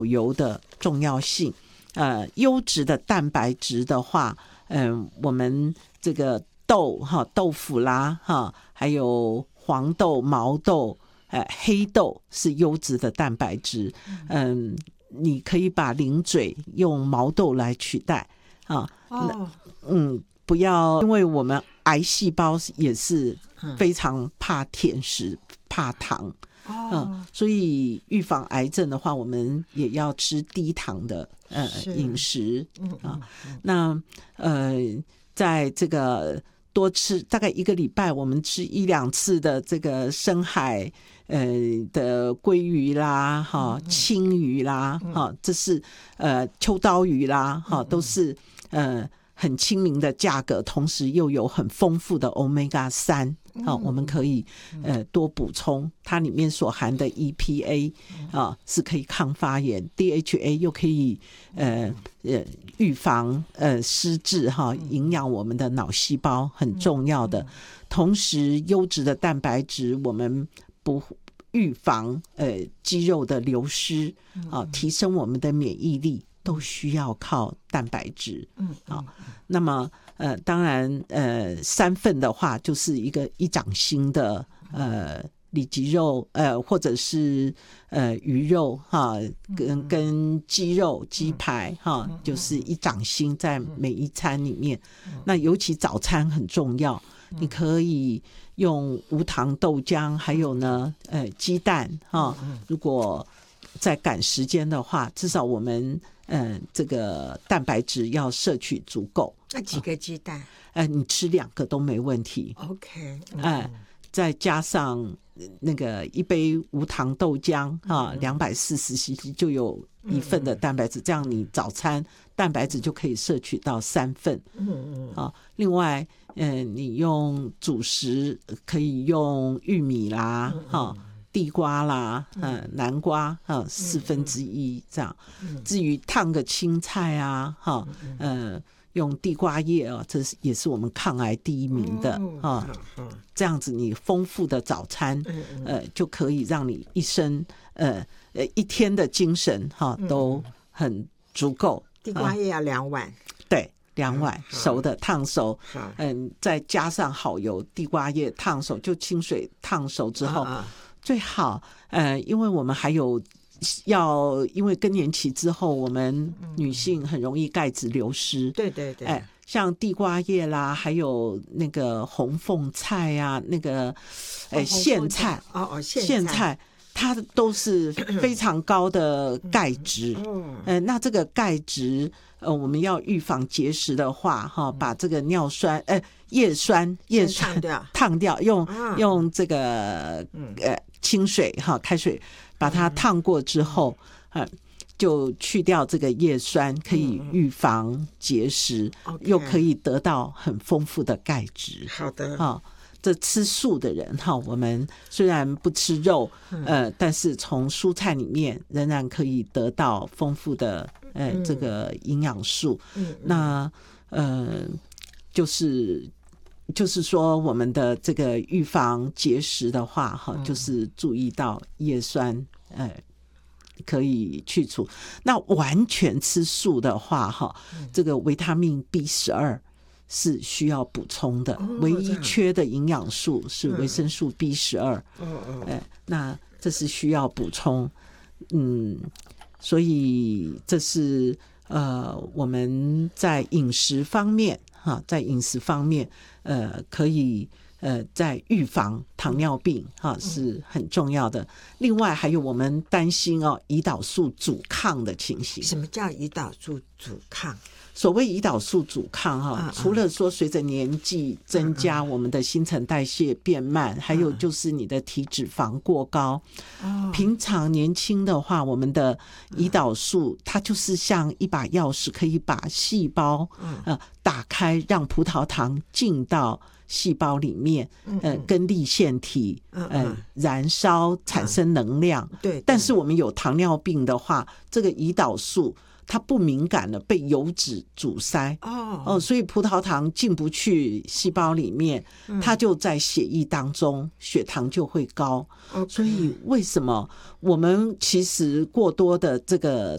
油的重要性。优质的蛋白质的话，我们这个豆腐啦，还有黄豆、毛豆、黑豆是优质的蛋白质。你可以把零嘴用毛豆来取代不要，因为我们癌细胞也是非常怕甜食、怕糖。所以预防癌症的话，我们也要吃低糖的饮食那在这个多吃大概1个礼拜，我们吃1-2次的这个深海的鲑鱼啦、青鱼啦、这是秋刀鱼啦、都是很亲民的价格，同时又有很丰富的 Omega-3。我们可以多补充，它里面所含的 EPA 是可以抗发炎， DHA 又可以预防失智营养我们的脑细胞，很重要的。同时优质的蛋白质我们不预防肌肉的流失提升我们的免疫力，都需要靠蛋白质。那么当然3份的话就是一掌心的里脊肉或者是鱼肉跟鸡肉鸡排就是1掌心在每一餐里面。那尤其早餐很重要，你可以用无糖豆浆，还有呢鸡蛋如果在赶时间的话，至少我们这个蛋白质要摄取足够。 那几个鸡蛋？ 你吃2个都没问题。 OK。 再加上那个1杯无糖豆浆240cc 就有1份的蛋白质，这样你早餐蛋白质就可以摄取到3份。另外你用主食可以用玉米啦地瓜啦南瓜1/4这样。至于烫个青菜用地瓜叶这也是我们抗癌第1名的这样子你丰富的早餐就可以让你一天的精神都很足够。 地瓜叶要2碗。 对，2碗熟的烫熟，再加上好油，地瓜叶烫熟，就清水烫熟之后最好因为我们还有因为更年期之后我们女性很容易钙质流失。 对对对。 像地瓜叶啦，还有那个红凤菜那个苋菜苋菜它都是非常高的钙质。那这个钙质我们要预防结石的话把这个叶酸烫掉，用这个清水开水把它烫过之后就去掉这个叶酸，可以预防结石又可以得到很丰富的钙质。 好的。 这吃素的人我们虽然不吃肉但是从蔬菜里面仍然可以得到丰富的这个营养素。那就是说我们的这个预防结石的话就是注意到叶酸可以去除。那完全吃素的话这个维他命 B12是需要补充的，唯一缺的营养素是维生素 B12。那这是需要补充。所以这是我们在饮食方面可以在预防糖尿病是很重要的。另外还有我们担心胰岛素阻抗的情形。 什么叫胰岛素阻抗？ 所谓胰岛素阻抗除了说随着年纪增加我们的新陈代谢变慢还有就是你的体脂肪过高平常年轻的话我们的胰岛素它就是像一把钥匙，可以把细胞打开，让葡萄糖进到细胞里面跟粒线体燃烧产生能量。 对。 但是我们有糖尿病的话，这个胰岛素它不敏感了，被油脂阻塞所以葡萄糖进不去细胞里面它就在血液当中，血糖就会高。所以为什么我们其实过多的这个